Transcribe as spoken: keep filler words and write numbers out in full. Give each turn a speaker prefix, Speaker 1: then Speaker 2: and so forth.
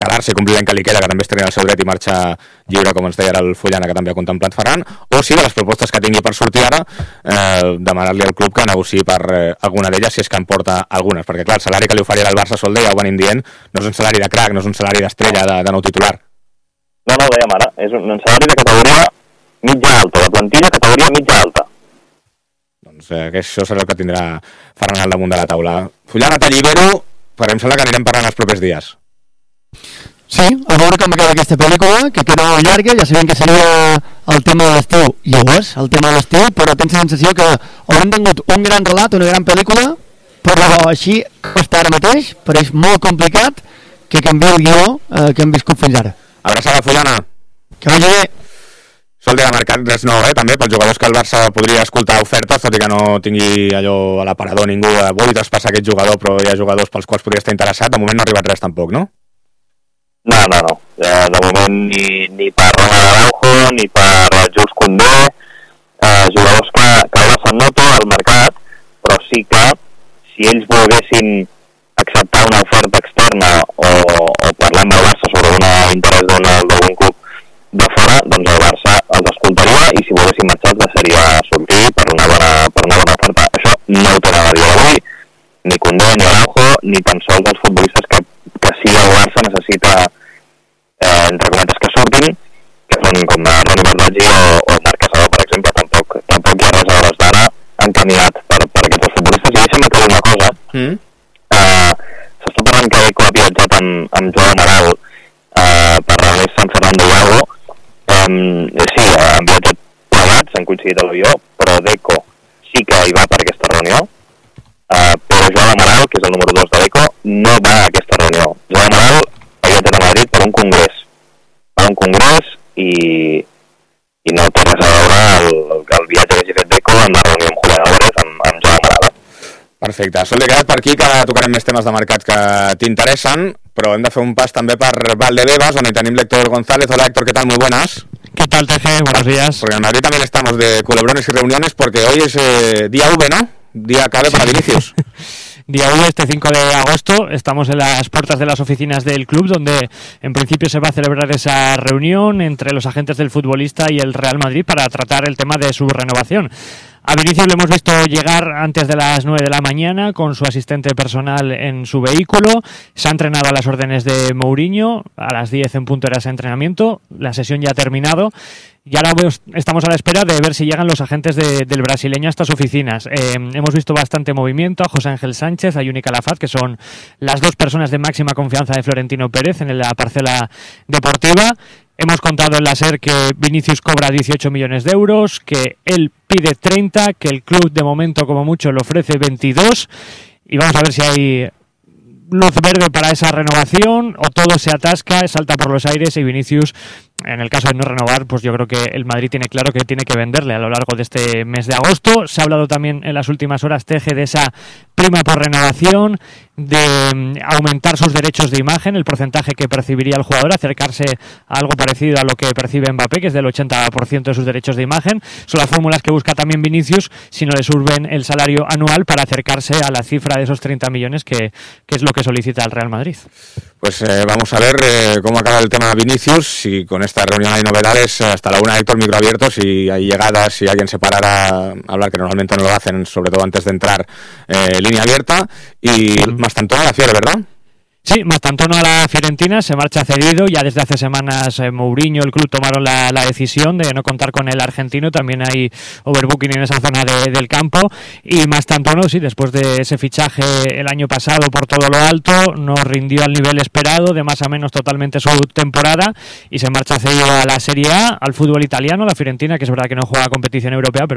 Speaker 1: quedar-se i complir l'any que li queda, que també estaria al seu dret i marxa lliure, com ens deia ara el Fullana, que també ha contemplat Ferran, o si de les propostes que tingui per sortir ara, eh, demanar-li al club que negociï per eh, alguna d'elles, si és que en porta algunes, perquè clar, el salari que li oferia al Barça Solder, ja ho venim dient, no és un salari de crack, no és un salari d'estrella, de, de nou titular.
Speaker 2: No, no, ho dèiem ara, és un, un salari de categoria mitja alta, de plantilla categoria mitja alta.
Speaker 1: Doncs eh, que això serà el que tindrà Ferran al damunt de la taula. Fullana, t'allibero, però em sembla que anirem parlant els propers dies.
Speaker 3: Sí, a veure com acaba aquesta pel·lícula, que queda molt llarga, ja sabem que seria el tema de l'estiu, i ho és, el tema de l'estiu, però tens la sensació que haurem tingut un gran relat, una gran pel·lícula, però així com està ara mateix, pareix molt complicat que canviï el guió eh, que hem viscut fins ara.
Speaker 1: Abraçada, Fullana.
Speaker 3: Que vagi bé.
Speaker 1: Solder ha marcat res nou, eh, també, pels jugadors que el Barça podria escoltar ofertes, tot i que no tingui allò a l'aparador ningú, eh, vull traspassar aquest jugador, però hi ha jugadors pels quals podria estar interessat, de moment no ha arribat res tampoc, no?
Speaker 2: No, no, no. Eh, de moment ni, ni per Ronald Araujo, ni per Jules Koundé, eh, jugadors que, que el Barça no té al mercat, però sí que si ells volguessin acceptar una oferta externa o, o parlar amb el Barça sobre un interès d'algun club de fora, doncs el Barça els escoltaria i si volguessin marxar els deixaria sortir per una bona, per una bona oferta. Això no ho tenen a dia d'avui, ni Koundé ni Araujo, ni tan sols els futbolistes que, que sí el Barça necessita, eh, entre cometes, que surtin, que són com Ronny Bardaggi o, o Marc Casador, per exemple. Tampoc, tampoc hi ha res a hores d'ara encaminat per, per aquests futbolistes. I deixa'm aclarir una cosa. Mm. Uh, s'està parlant que Deco ha viatjat amb, amb Joan Amaral uh, per reunir-se amb Fernando Iago. Um, sí, uh, han viatjat plegats, han coincidit a l'avió, però Deco sí que hi va per aquesta reunió. Uh, però Joan Amaral, que és el número dos de Deco, no va a aquesta reunió. Joan Amaral ha viatjat a Madrid per un congrés, per un congrés i, i no té res a veure el, el viatge que hagi fet Deco amb la reunió amb Julián Álvarez, amb, amb Joan Amaral.
Speaker 1: Perfecte. Sol, he quedat per aquí, que tocarem més temes de mercat que t'interessen, però hem de fer un pas també per Valdebebas, on hi tenim l'Héctor González. Hola, Héctor, ¿qué tal? Muy buenas.
Speaker 4: ¿Qué tal, T G? Buenos días.
Speaker 1: Porque en Madrid también estamos de culebrones y reuniones, porque hoy es eh, día V, ¿no? Día clave para Vinicius.
Speaker 4: Día uno, este cinco de agosto, estamos en las puertas de las oficinas del club, donde en principio se va a celebrar esa reunión entre los agentes del futbolista y el Real Madrid para tratar el tema de su renovación. A Vinicius lo hemos visto llegar antes de las nueve de la mañana con su asistente personal en su vehículo. Se ha entrenado a las órdenes de Mourinho. A las diez en punto era ese entrenamiento. La sesión ya ha terminado. Y ahora estamos a la espera de ver si llegan los agentes de, del brasileño a estas oficinas. Eh, hemos visto bastante movimiento a José Ángel Sánchez, a Yuni Calafat, que son las dos personas de máxima confianza de Florentino Pérez en la parcela deportiva. Hemos contado en la SER que Vinicius cobra dieciocho millones de euros, que él pide treinta, que el club de momento como mucho le ofrece veintidós y vamos a ver si hay luz verde para esa renovación o todo se atasca, salta por los aires y Vinicius, en el caso de no renovar, pues yo creo que el Madrid tiene claro que tiene que venderle a lo largo de este mes de agosto. Se ha hablado también en las últimas horas, Teje, de esa prima por renovación, de aumentar sus derechos de imagen, el porcentaje que percibiría el jugador, acercarse a algo parecido a lo que percibe Mbappé, que es del ochenta por ciento de sus derechos de imagen. Son las fórmulas que busca también Vinicius, si no le suben el salario anual para acercarse a la cifra de esos treinta millones que, que es lo que solicita el Real Madrid.
Speaker 1: Pues eh, vamos a ver eh, cómo acaba el tema de Vinicius, si con esta reunión hay novedades. Hasta la una, Héctor, micro abierto, si hay llegadas, si alguien se parara a hablar, que normalmente no lo hacen, sobre todo antes de entrar, eh, línea abierta. Y Mastantuono a la Fiore, ¿verdad?
Speaker 4: Sí, Mastantuono a la Fiorentina, se marcha cedido. Ya desde hace semanas eh, Mourinho, el club, tomaron la, la decisión de no contar con el argentino. También hay overbooking en esa zona de, del campo. Y Mastantuono, sí, después de ese fichaje el año pasado por todo lo alto, no rindió al nivel esperado, de más a menos totalmente su temporada, y se marcha cedido a la Serie A, al fútbol italiano, la Fiorentina, que es verdad que no juega competición europea, pero